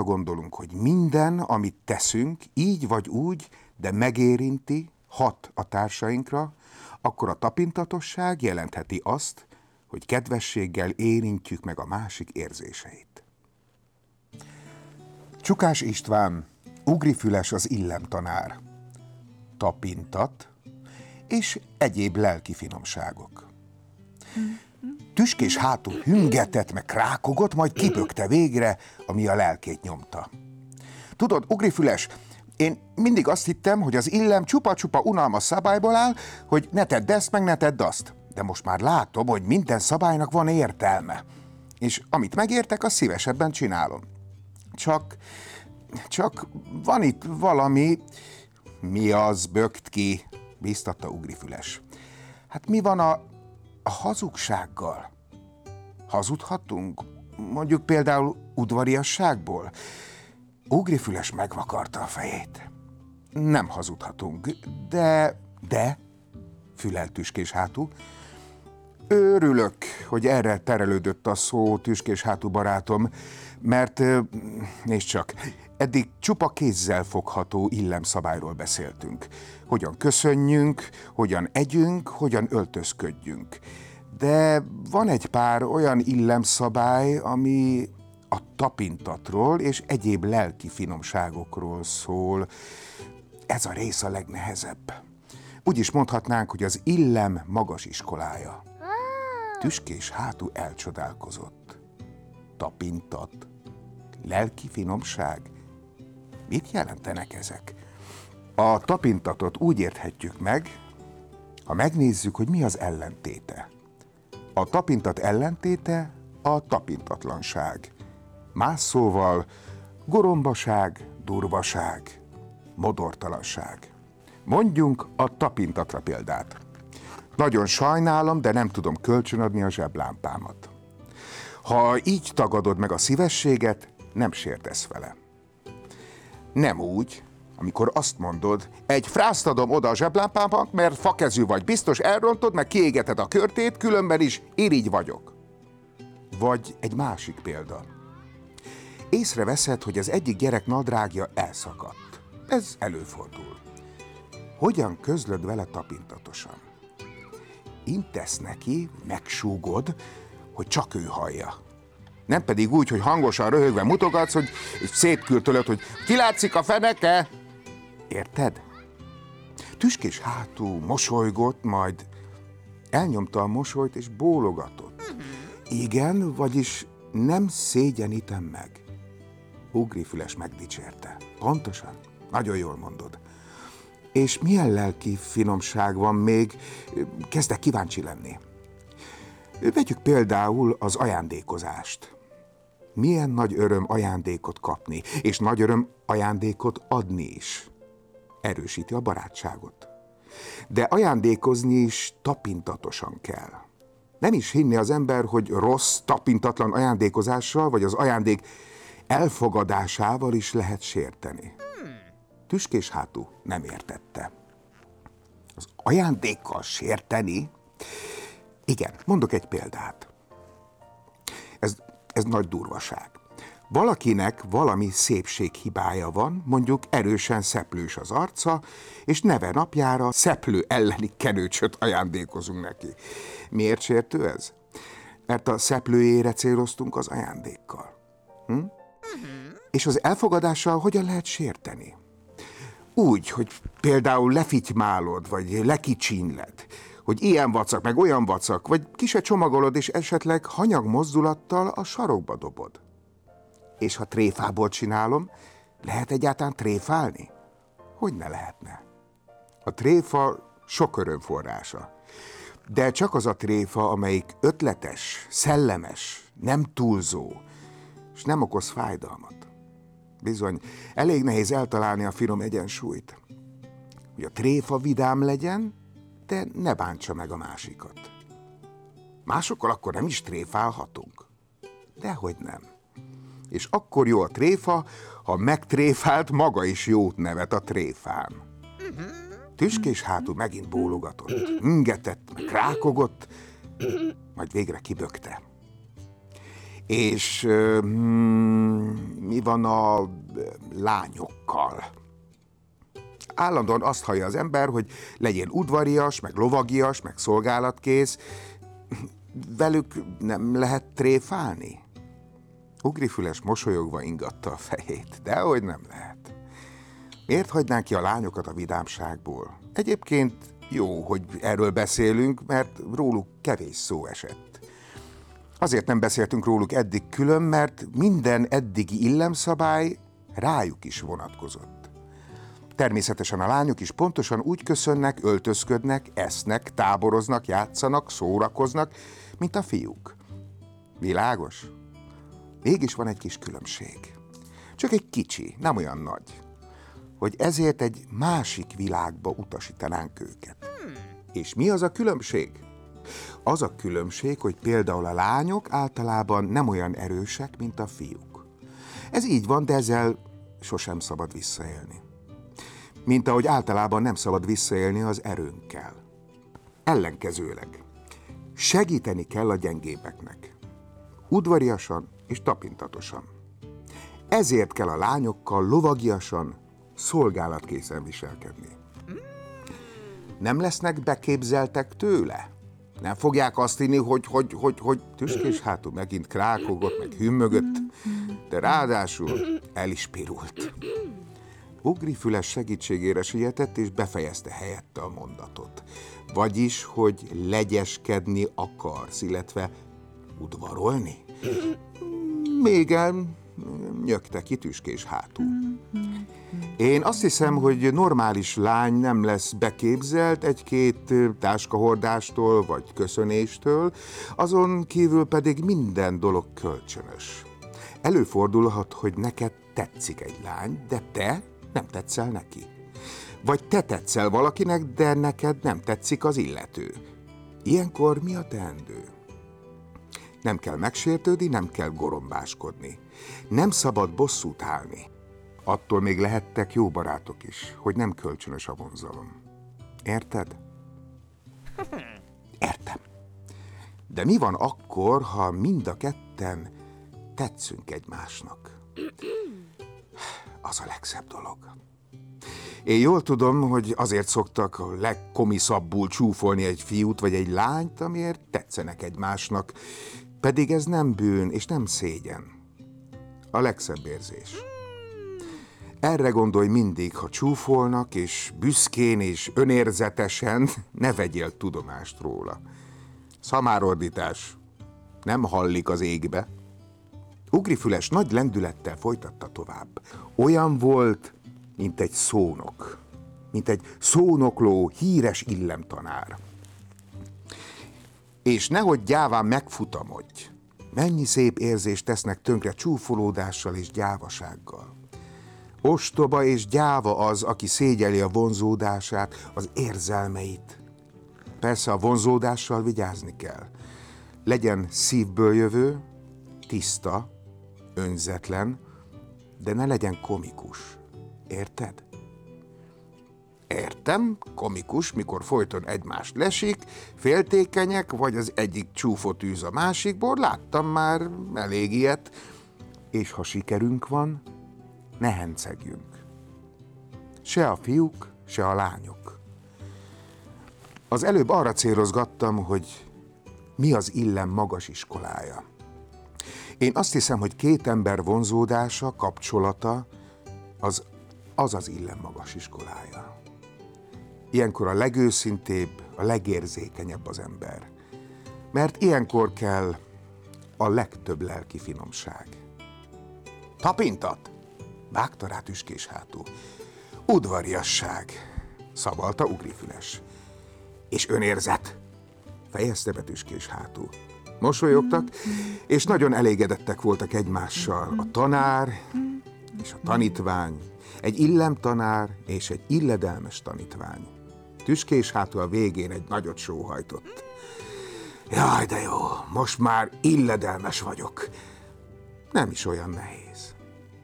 gondolunk, hogy minden, amit teszünk, így vagy úgy, de megérinti, hat a társainkra, akkor a tapintatosság jelentheti azt, hogy kedvességgel érintjük meg a másik érzéseit. Csukás István, ugrifüles az illemtanár, tapintat és egyéb lelki finomságok. Tüskés hátú hüngetett, meg krákogott, majd kibökte végre, ami a lelkét nyomta. Tudod, ugrifüles, én mindig azt hittem, hogy az illem csupa-csupa unalmas szabályból áll, hogy ne tedd ezt, meg ne tedd azt. De most már látom, hogy minden szabálynak van értelme. És amit megértek, azt szívesebben csinálom. Csak van itt valami... Mi az, bökt ki? Bíztatta ugrifüles. Hát mi van a hazugsággal? Hazudhatunk? Mondjuk például udvariasságból? Ugrifüles megvakarta a fejét. Nem hazudhatunk, de, fülelt Tüskés hátú. Örülök, hogy erre terelődött a szó, Tüskés hátú barátom, mert, nézd csak, eddig csupa kézzel fogható illemszabályról beszéltünk. Hogyan köszönjünk, hogyan együnk, hogyan öltözködjünk. De van egy pár olyan illemszabály, ami a tapintatról és egyéb lelki finomságokról szól. Ez a rész a legnehezebb. Úgy is mondhatnánk, hogy az illem magas iskolája. Tüskés hátú elcsodálkozott. Tapintat, lelki finomság. Mit jelentenek ezek? A tapintatot úgy érthetjük meg, ha megnézzük, hogy mi az ellentéte. A tapintat ellentéte a tapintatlanság. Más szóval gorombaság, durvaság, modortalanság. Mondjunk a tapintatra példát. Nagyon sajnálom, de nem tudom kölcsönadni a zseblámpámat. Ha így tagadod meg a szívességet, nem sértesz vele. Nem úgy, amikor azt mondod, egy frászt adom oda a zseblámpámnak, mert fakezű vagy, biztos elrontod, meg kiégeted a körtét, különben is irigy vagyok. Vagy egy másik példa. Észreveszed, hogy az egyik gyerek nadrágja elszakadt. Ez előfordul. Hogyan közlöd vele tapintatosan? Intesz neki, megsúgod, hogy csak ő hallja. Nem pedig úgy, hogy hangosan röhögve mutogatsz, hogy szétkürtölöd, hogy kilátszik a feneke. Érted? Tüskés hátú mosolygott, majd elnyomta a mosolyt és bólogatott. Igen, vagyis nem szégyenítem meg. Ugrifüles megdicsérte. Pontosan, nagyon jól mondod. És milyen lelki finomság van még? Kezdek kíváncsi lenni. Vegyük például az ajándékozást. Milyen nagy öröm ajándékot kapni, és nagy öröm ajándékot adni is. Erősíti a barátságot. De ajándékozni is tapintatosan kell. Nem is hinni az ember, hogy rossz, tapintatlan ajándékozással, vagy az ajándék elfogadásával is lehet sérteni. Tüskés hátú nem értette. Az ajándékkal sérteni? Igen, mondok egy példát. Ez nagy durvaság. Valakinek valami szépséghibája van, mondjuk erősen szeplős az arca, és neve napjára szeplő elleni kenőcsöt ajándékozunk neki. Miért sértő ez? Mert a szeplőjére céloztunk az ajándékkal. És az elfogadással hogyan lehet sérteni? Úgy, hogy például lefitymálod, vagy lekicsínled, hogy ilyen vacak, meg olyan vacak, vagy ki se csomagolod, és esetleg hanyag mozdulattal a sarokba dobod. És ha tréfából csinálom, lehet egyáltalán tréfálni? Hogy ne lehetne? A tréfa sok öröm forrása. De csak az a tréfa, amelyik ötletes, szellemes, nem túlzó, és nem okoz fájdalmat. Bizony, elég nehéz eltalálni a finom egyensúlyt. Hogy a tréfa vidám legyen, de ne bántsa meg a másikat. Másokkal akkor nem is tréfálhatunk. Dehogy nem. És akkor jó a tréfa, ha megtréfált, maga is jót nevet a tréfán. Tüskés hátú megint bólogatott, ingetett, meg rákogott, majd végre kibökte. És mi van a lányokkal? Állandóan azt hallja az ember, hogy legyen udvarias, meg lovagias, meg szolgálatkész. Velük nem lehet tréfálni? Ugrifüles mosolyogva ingatta a fejét. Dehogy nem lehet. Miért hagynánk ki a lányokat a vidámságból? Egyébként jó, hogy erről beszélünk, mert róluk kevés szó esett. Azért nem beszéltünk róluk eddig külön, mert minden eddigi illemszabály rájuk is vonatkozott. Természetesen a lányok is pontosan úgy köszönnek, öltözködnek, esznek, táboroznak, játszanak, szórakoznak, mint a fiúk. Világos? Mégis van egy kis különbség. Csak egy kicsi, nem olyan nagy. Hogy ezért egy másik világba utasítanánk őket. És mi az a különbség? Az a különbség, hogy például a lányok általában nem olyan erősek, mint a fiúk. Ez így van, de ezzel sosem szabad visszaélni. Mint ahogy általában nem szabad visszaélni az erőnkkel. Ellenkezőleg, segíteni kell a gyengébbeknek. Udvariasan és tapintatosan. Ezért kell a lányokkal lovagiasan, szolgálatkészen viselkedni. Nem lesznek beképzeltek tőle? Nem fogják azt hinni, hogy tüskés hátul megint krákogott, meg hümmögött, de ráadásul el is pirult. Ugrifüles segítségére sietett, és befejezte helyette a mondatot. Vagyis, hogy legyeskedni akarsz, illetve udvarolni? Még nyögte ki tüskés hátul. Én azt hiszem, hogy normális lány nem lesz beképzelt egy-két táskahordástól vagy köszönéstől, azon kívül pedig minden dolog kölcsönös. Előfordulhat, hogy neked tetszik egy lány, de te nem tetszel neki. Vagy te tetszel valakinek, de neked nem tetszik az illető. Ilyenkor mi a teendő? Nem kell megsértődni, nem kell gorombáskodni. Nem szabad bosszút állni. Attól még lehettek jó barátok is, hogy nem kölcsönös a vonzalom. Érted? Értem. De mi van akkor, ha mind a ketten tetszünk egymásnak? Az a legszebb dolog. Én jól tudom, hogy azért szoktak a legkomiszabbul csúfolni egy fiút vagy egy lányt, amiért tetszenek egymásnak. Pedig ez nem bűn és nem szégyen. A legszebb érzés. Erre gondolj mindig, ha csúfolnak, és büszkén és önérzetesen ne vegyél tudomást róla. Szamárordítás nem hallik az égbe. Ugrifüles nagy lendülettel folytatta tovább. Olyan volt, mint egy szónok, mint egy szónokló, híres illemtanár. És nehogy gyáván megfutamodj. Mennyi szép érzést tesznek tönkre csúfolódással és gyávasággal. Ostoba és gyáva az, aki szégyeli a vonzódását, az érzelmeit. Persze a vonzódással vigyázni kell. Legyen szívből jövő, tiszta, önzetlen, de ne legyen komikus. Érted? Értem, komikus, mikor folyton egymást lesik, féltékenyek, vagy az egyik csúfot űz a másikból, láttam már elég ilyet, és ha sikerünk van, ne hencegjünk. Se a fiúk, se a lányok. Az előbb arra célozgattam, hogy mi az illem magas iskolája. Én azt hiszem, hogy két ember vonzódása, kapcsolata, az illem magas iskolája. Ilyenkor a legőszintébb, a legérzékenyebb az ember. Mert ilyenkor kell a legtöbb lelki finomság. Tapintat! Vágta rá tüskés hátul. Udvariasság, szavalta Ugrifüles. És önérzet, fejezte be tüskés hátul. Mosolyogtak, és nagyon elégedettek voltak egymással. A tanár és a tanítvány, egy illemtanár és egy illedelmes tanítvány. Tüskés hátul a végén egy nagyot sóhajtott. Jaj, de jó, most már illedelmes vagyok. Nem is olyan nehéz.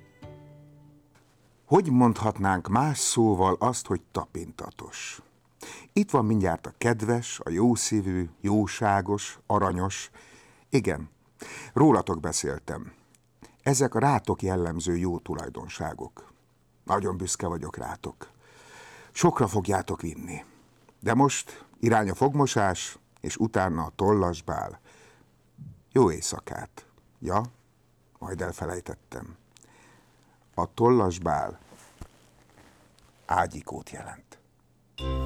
Hogy mondhatnánk más szóval azt, hogy tapintatos? Itt van mindjárt a kedves, a jószívű, jóságos, aranyos. Igen, Rólatok beszéltem. Ezek a rátok jellemző jó tulajdonságok. Nagyon büszke vagyok rátok. Sokra fogjátok vinni. De most irány a fogmosás, és utána a tollasbál. Jó éjszakát. Ja, majd elfelejtettem. A tollasbál ágyikót jelent.